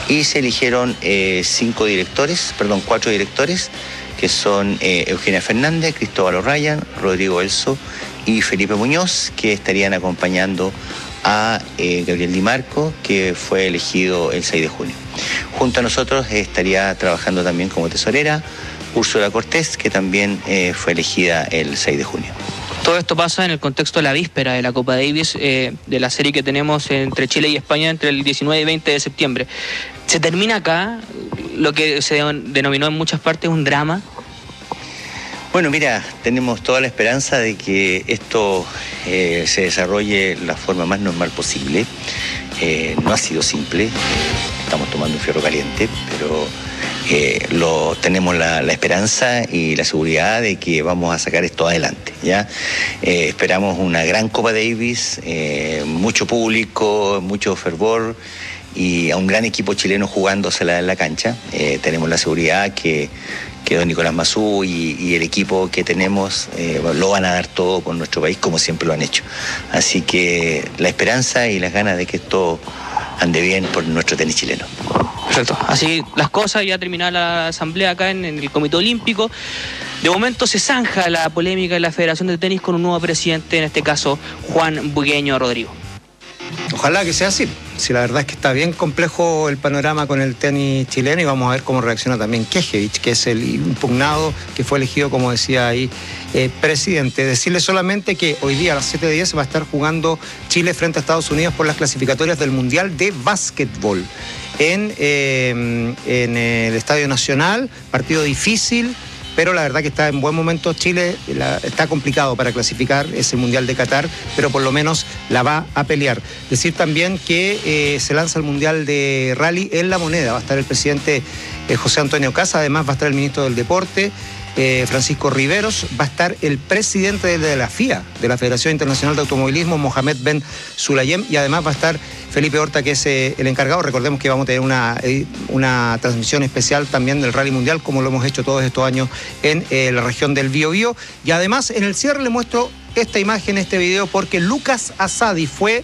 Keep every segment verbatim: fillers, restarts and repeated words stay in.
y se eligieron eh, cinco directores, perdón, cuatro directores, que son eh, Eugenia Fernández, Cristóbal O'Ryan, Rodrigo Elso y Felipe Muñoz, que estarían acompañando a eh, Gabriel Di Marco, que fue elegido el seis de junio. Junto a nosotros estaría trabajando también como tesorera Úrsula Cortés, que también eh, fue elegida el seis de junio. Todo esto pasa en el contexto de la víspera de la Copa Davis, eh, de la serie que tenemos entre Chile y España entre el diecinueve y veinte de septiembre. ¿Se termina acá lo que se denominó en muchas partes un drama? Bueno, mira, tenemos toda la esperanza de que esto eh, se desarrolle de la forma más normal posible. Eh, no ha sido simple, estamos tomando un fierro caliente, pero eh, lo, tenemos la, la esperanza y la seguridad de que vamos a sacar esto adelante, ¿ya? Eh, esperamos una gran Copa Davis, eh, mucho público, mucho fervor y a un gran equipo chileno jugándosela en la cancha. Eh, tenemos la seguridad que que don Nicolás Mazú y, y el equipo que tenemos eh, lo van a dar todo por nuestro país, como siempre lo han hecho. Así que la esperanza y las ganas de que esto ande bien por nuestro tenis chileno. Perfecto. Así las cosas, ya terminada la asamblea acá en, en el Comité Olímpico. De momento se zanja la polémica de la Federación de Tenis con un nuevo presidente, en este caso Juan Bugueño Rodrigo. Ojalá que sea así. Si la verdad es que está bien complejo el panorama con el tenis chileno y vamos a ver cómo reacciona también Kekevich, que es el impugnado que fue elegido, como decía ahí, eh, presidente. Decirle solamente que hoy día a las siete diez va a estar jugando Chile frente a Estados Unidos por las clasificatorias del Mundial de Básquetbol en, eh, en el Estadio Nacional. Partido difícil, pero la verdad que está en buen momento Chile, la, está complicado para clasificar ese Mundial de Qatar, pero por lo menos la va a pelear. Decir también que eh, se lanza el Mundial de Rally en La Moneda, va a estar el presidente eh, José Antonio Casa, además va a estar el ministro del Deporte, eh, Francisco Riveros, va a estar el presidente de la F I A, de la Federación Internacional de Automovilismo, Mohamed Ben Sulayem, y además va a estar Felipe Horta, que es eh, el encargado. Recordemos que vamos a tener una, una transmisión especial también del Rally Mundial, como lo hemos hecho todos estos años en eh, la región del Biobío. Y además, en el cierre le muestro esta imagen, este video, porque Lucas Asadi fue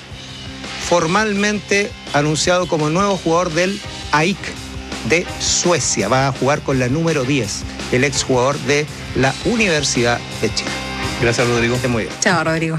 formalmente anunciado como nuevo jugador del A I C de Suecia. Va a jugar con la número diez, el exjugador de la Universidad de Chile. Gracias, Rodrigo. Esté muy bien. Chao, Rodrigo.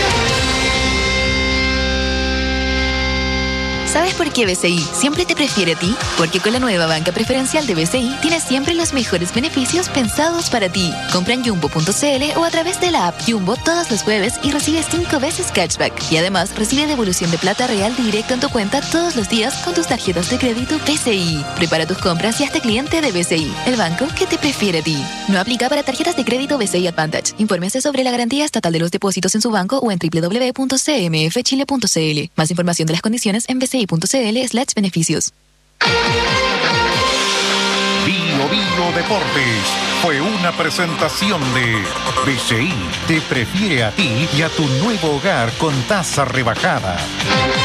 ¿Sabes por qué B C I siempre te prefiere a ti? Porque con la nueva banca preferencial de B C I tienes siempre los mejores beneficios pensados para ti. Compra en jumbo punto c l o a través de la app Jumbo todos los jueves y recibe cinco veces cashback. Y además recibe devolución de plata real directo en tu cuenta todos los días con tus tarjetas de crédito B C I. Prepara tus compras y hazte cliente de B C I, el banco que te prefiere a ti. No aplica para tarjetas de crédito B C I Advantage. Infórmese sobre la garantía estatal de los depósitos en su banco o en w w w punto c m f chile punto c l. Más información de las condiciones en bci.cl slash beneficios. Bio Bio Deportes fue una presentación de B C I te prefiere a ti y a tu nuevo hogar con tasa rebajada.